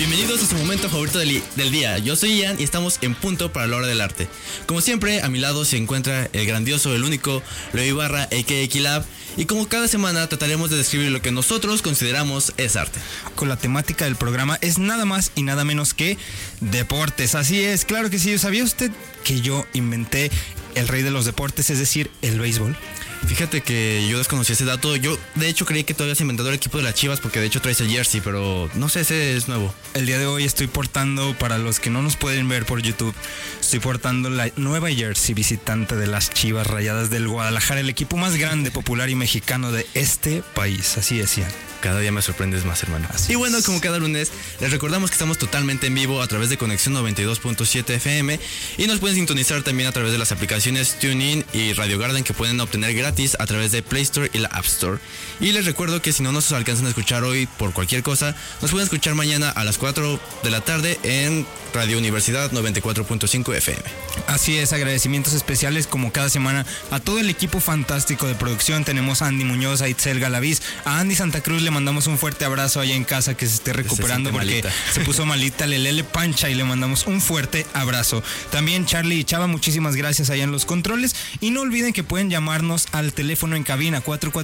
Bienvenidos a su momento favorito del día. Yo soy Ian y estamos en punto para la hora del arte. Como siempre, a mi lado se encuentra el grandioso, el único, Leo Ibarra, a.k.a. Kilab. Y como cada semana trataremos de describir lo que nosotros consideramos es arte. Con la temática del programa es nada más y nada menos que deportes. Así es, claro que sí. ¿Sabía usted que yo inventé el rey de los deportes, es decir, el béisbol? Fíjate que yo desconocí ese dato. Yo de hecho creí que tú habías inventado el equipo de las Chivas porque de hecho traes el jersey, pero no sé, ese es nuevo. El día de hoy estoy portando, para los que no nos pueden ver por YouTube, estoy portando la nueva jersey visitante de las Chivas Rayadas del Guadalajara, el equipo más grande, popular y mexicano de este país. Así decían. Cada día me sorprendes más, hermano. Así y bueno, como cada lunes, les recordamos que estamos totalmente en vivo a través de Conexión 92.7 FM y nos pueden sintonizar también a través de las aplicaciones TuneIn y Radio Garden que pueden obtener gratis a través de Play Store y la App Store. Y les recuerdo que si no nos alcanzan a escuchar hoy por cualquier cosa, nos pueden escuchar mañana a las 4 de la tarde en Radio Universidad 94.5 FM. Así es, agradecimientos especiales como cada semana a todo el equipo fantástico de producción. Tenemos a Andy Muñoz, a Itzel Galaviz, a Andy Santa Cruz le mandamos un fuerte abrazo allá en casa, que se esté recuperando porque se puso malita Lelele Pancha, y le mandamos un fuerte abrazo. También Charlie y Chava, muchísimas gracias allá en los controles, y no olviden que pueden llamarnos al teléfono en cabina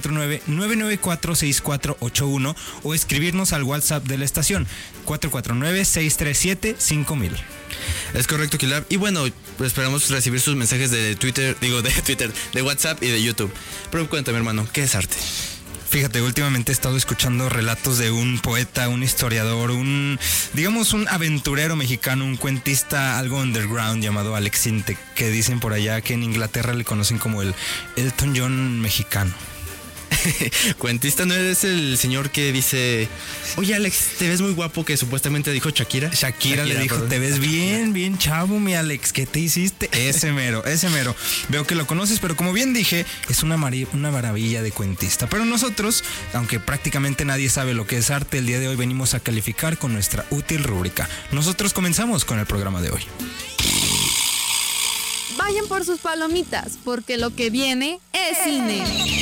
449-994-6481 o escribirnos al WhatsApp de la estación 449-637-5000. Es correcto, Kilab. Y bueno, pues esperamos recibir sus mensajes de Twitter, de WhatsApp y de YouTube. Pero cuéntame, hermano, ¿qué es arte? Fíjate, últimamente he estado escuchando relatos de un poeta, un historiador, un aventurero mexicano, un cuentista algo underground llamado Alex Sintek, que dicen por allá que en Inglaterra le conocen como el Elton John mexicano. Cuentista, ¿no eres el señor que dice: oye, Alex, te ves muy guapo, que supuestamente dijo Shakira? Shakira le dijo, te ves bien chavo, mi Alex, ¿qué te hiciste? Ese mero. Veo que lo conoces, pero como bien dije, es una maravilla de cuentista. Pero nosotros, aunque prácticamente nadie sabe lo que es arte, el día de hoy venimos a calificar con nuestra útil rúbrica. Nosotros comenzamos con el programa de hoy. Vayan por sus palomitas, porque lo que viene es cine.